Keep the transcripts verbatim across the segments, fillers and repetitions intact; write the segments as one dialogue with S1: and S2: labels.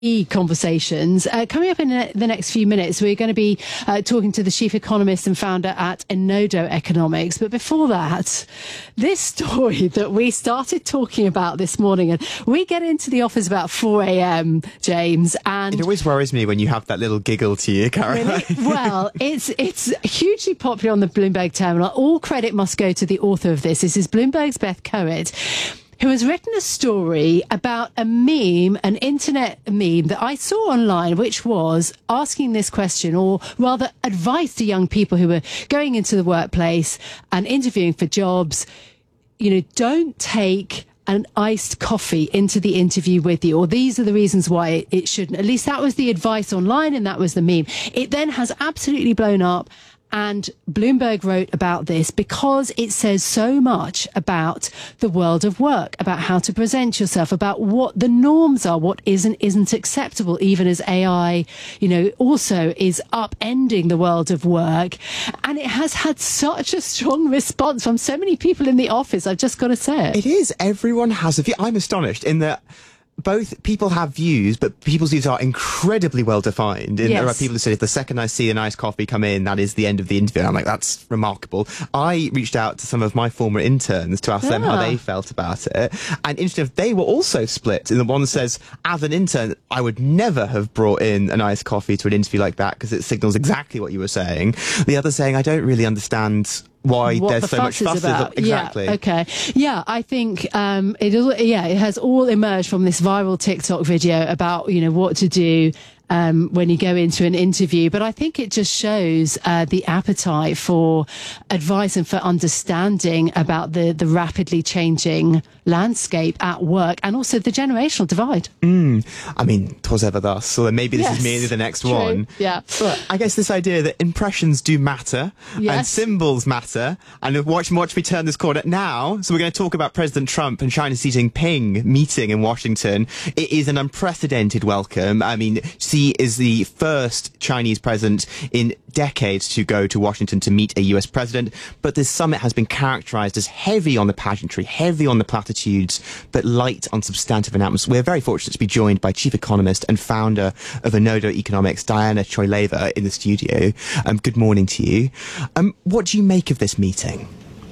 S1: conversations. Uh, coming up in the next few minutes, we're going to be uh, talking to the chief economist and founder at Enodo Economics. But before that, this story that we started talking about this morning, and we get into the office about four a.m., James, and
S2: it always worries me when you have that little giggle to you, Caroline.
S1: Really? Well, it's it's hugely popular on the Bloomberg terminal. All credit must go to the author of this. This is Bloomberg's Beth Coet, who has written a story about a meme, an internet meme that I saw online, which was asking this question, or rather advice to young people who were going into the workplace and interviewing for jobs. You know, don't take an iced coffee into the interview with you, or these are the reasons why it, it shouldn't. At least that was the advice online, and that was the meme. It then has absolutely blown up. And Bloomberg wrote about this because it says so much about the world of work, about how to present yourself, about what the norms are, what isn't isn't acceptable, even as A I, you know, also is upending the world of work. And it has had such a strong response from so many people in the office, I've just got to say it.
S2: It is. Everyone has a view. I'm astonished in that both people have views, but people's views are incredibly well defined. And
S1: yes.
S2: There are people who say, the second I see a nice coffee come in, that is the end of the interview. And I'm like, that's remarkable. I reached out to some of my former interns to ask ah. them how they felt about it. And interesting, they were also split. And the one says, as an intern, I would never have brought in a nice coffee to an interview like that because it signals exactly what you were saying. The other saying, I don't really understand why
S1: what
S2: there's
S1: the
S2: so
S1: fuss
S2: much fuss
S1: is about.
S2: Exactly.
S1: Yeah, okay. Yeah, I think um, it. Yeah, it has all emerged from this viral TikTok video about you know what to do um, when you go into an interview. But I think it just shows uh, the appetite for advice and for understanding about the the rapidly changing landscape at work, and also the generational divide.
S2: Mm. I mean, 'twas ever thus. So maybe this
S1: yes,
S2: is merely the next
S1: true.
S2: one.
S1: Yeah.
S2: But I guess this idea that impressions do matter
S1: yes.
S2: and symbols matter. And watch, watch me turn this corner now. So we're going to talk about President Trump and China's Xi Jinping meeting in Washington. It is an unprecedented welcome. I mean, Xi is the first Chinese president in decades to go to Washington to meet a U S president. But this summit has been characterized as heavy on the pageantry, heavy on the platitudes, but light on substantive announcements. We're very fortunate to be joined by chief economist and founder of Enodo Economics, Diana Choileva, in the studio. Um, good morning to you. Um, what do you make of this meeting?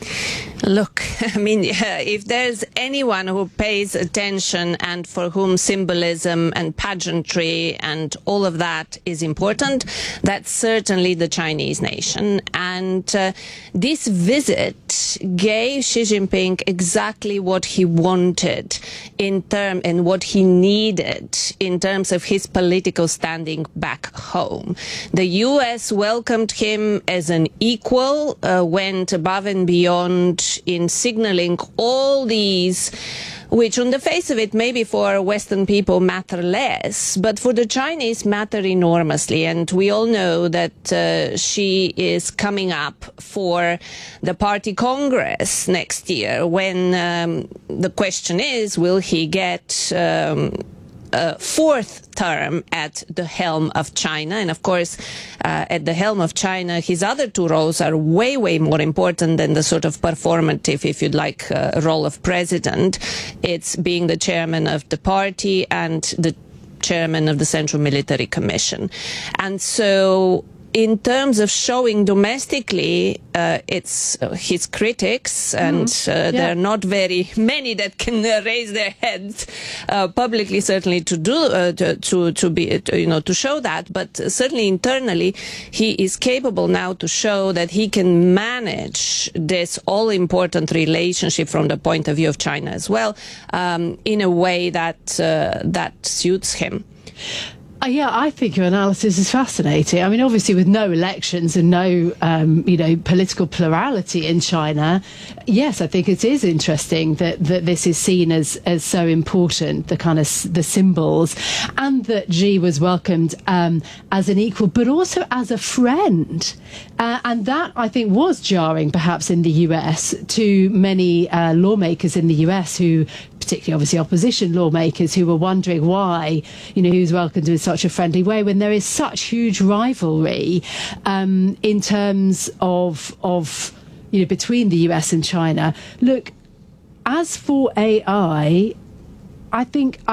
S3: Look, I mean, if there's anyone who pays attention and for whom symbolism and pageantry and all of that is important, that's certainly the Chinese nation. And uh, this visit gave Xi Jinping exactly what he wanted in term and what he needed in terms of his political standing back home. The U S welcomed him as an equal, uh, went above and beyond in signaling all these, which on the face of it maybe for Western people matter less, but for the Chinese matter enormously. And we all know that uh, she is coming up for the party congress next year, when um, the question is, will he get um, a fourth term at the helm of China? And of course, uh, at the helm of China, his other two roles are way, way more important than the sort of performative, if you'd like, uh, role of president. It's being the chairman of the party and the chairman of the Central Military Commission. And so in terms of showing domestically, uh, it's uh, his critics, and uh, yeah. there are not very many that can uh, raise their heads uh, publicly, certainly to do uh, to, to to be to, you know to show that. But certainly internally, he is capable now to show that he can manage this all-important relationship from the point of view of China as well, um, in a way that uh, that suits him.
S1: Uh, yeah, I think your analysis is fascinating. I mean, obviously, with no elections and no, um, you know, political plurality in China, yes, I think it is interesting that, that this is seen as, as so important, the kind of s the symbols, and that Xi was welcomed um, as an equal, but also as a friend. Uh, and that, I think, was jarring, perhaps, in the U S to many uh, lawmakers in the U S who, particularly obviously opposition lawmakers, who were wondering why, you know, he was welcomed in such a friendly way when there is such huge rivalry um, in terms of, of, you know, between the U S and China. Look, as for A I, I think I,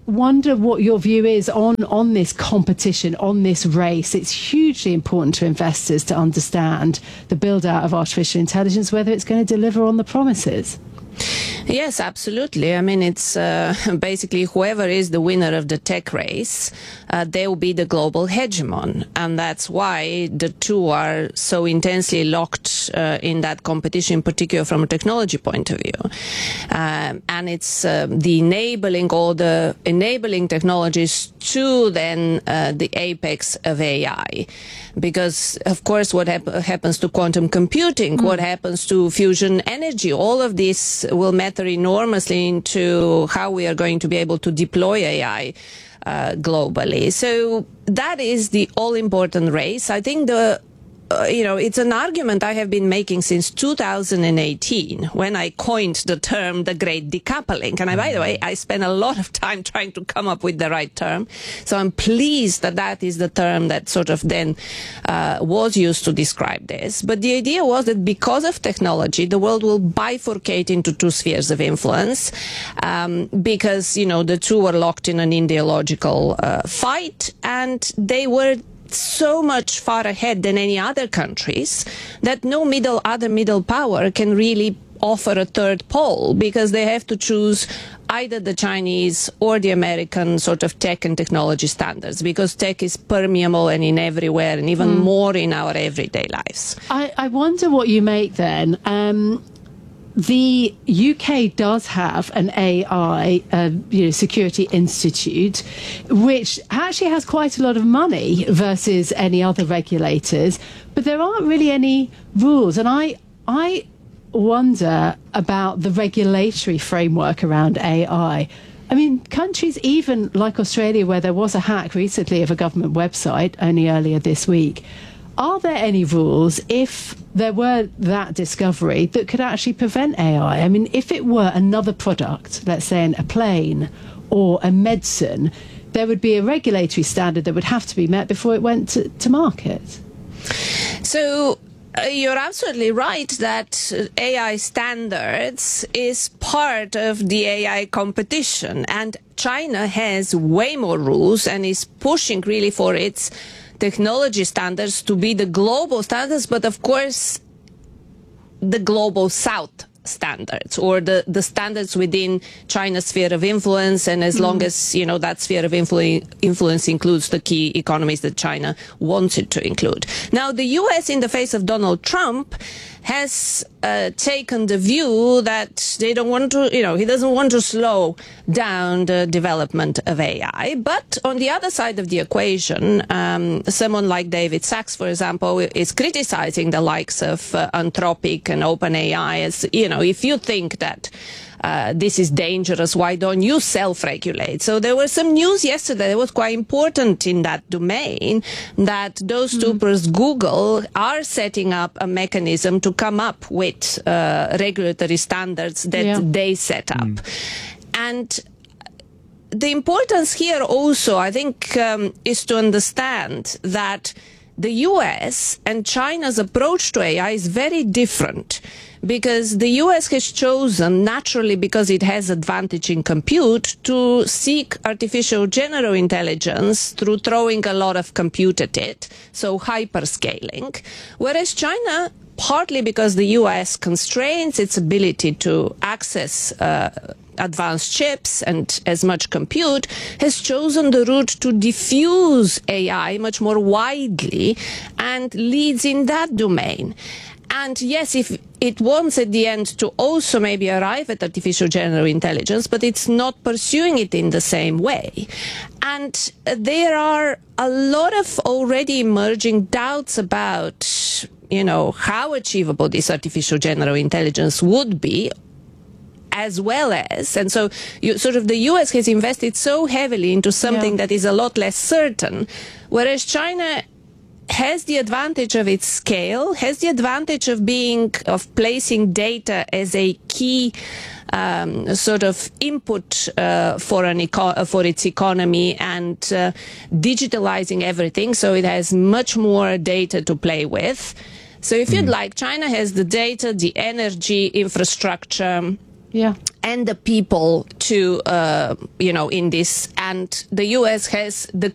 S1: wonder what your view is on, on this competition, on this race. It's hugely important to investors to understand the build-out of artificial intelligence, whether it's going to deliver on the promises.
S3: Yes, absolutely. I mean, it's uh, basically whoever is the winner of the tech race, uh, they will be the global hegemon. And that's why the two are so intensely locked uh, in that competition, in particular from a technology point of view. Um, and it's uh, the enabling or the enabling technologies to then uh, the apex of A I. Because, of course, what hap- happens to quantum computing, mm. what happens to fusion energy, all of this will matter enormously into how we are going to be able to deploy A I uh, globally. So that is the all-important race. I think the Uh, you know, it's an argument I have been making since two thousand eighteen when I coined the term the great decoupling. And I, by the way, I spent a lot of time trying to come up with the right term. So I'm pleased that that is the term that sort of then uh, was used to describe this. But the idea was that because of technology, the world will bifurcate into two spheres of influence um, because, you know, the two were locked in an ideological uh, fight, and they were so much far ahead than any other countries that no middle other middle power can really offer a third pole, because they have to choose either the Chinese or the American sort of tech and technology standards, because tech is permeable and in everywhere, and even mm. more in our everyday lives.
S1: I, I wonder what you make then. Um, The U K does have an A I uh, you know, security institute, which actually has quite a lot of money versus any other regulators, but there aren't really any rules. And I, I wonder about the regulatory framework around A I. I mean, countries even like Australia, where there was a hack recently of a government website only earlier this week, are there any rules if there were that discovery that could actually prevent A I? I mean, if it were another product, let's say a plane or a medicine, there would be a regulatory standard that would have to be met before it went to, to market.
S3: So uh, you're absolutely right that A I standards is part of the A I competition, and China has way more rules and is pushing really for its technology standards to be the global standards, but of course the global south standards, or the, the standards within China's sphere of influence, and as mm. long as, you know, that sphere of influ- influence includes the key economies that China wants it to include. Now, the U S, in the face of Donald Trump, has uh, taken the view that they don't want to, you know, he doesn't want to slow down the development of A I. But on the other side of the equation, um, someone like David Sachs, for example, is criticizing the likes of uh, Anthropic and OpenAI as, you know, if you think that Uh, this is dangerous, why don't you self-regulate? So there was some news yesterday that was quite important in that domain, that those two, plus Google, are setting up a mechanism to come up with uh, regulatory standards that yeah. they set up. Mm. And the importance here also, I think, um, is to understand that the U S and China's approach to A I is very different, because the U S has chosen, naturally because it has advantage in compute, to seek artificial general intelligence through throwing a lot of compute at it, so hyperscaling, whereas China, partly because the U S constrains its ability to access uh, advanced chips and as much compute, has chosen the route to diffuse A I much more widely and leads in that domain. And yes, if it wants at the end to also maybe arrive at artificial general intelligence, but it's not pursuing it in the same way. And there are a lot of already emerging doubts about, you know, how achievable this artificial general intelligence would be, as well as, and so you, sort of the U S has invested so heavily into something yeah. that is a lot less certain, whereas China has the advantage of its scale, has the advantage of being, of placing data as a key um, sort of input uh, for an eco- for its economy, and uh, digitalizing everything, so it has much more data to play with. So if mm. you'd like, China has the data, the energy, infrastructure,
S1: yeah.
S3: and the people to, uh, you know, in this. And the U S has the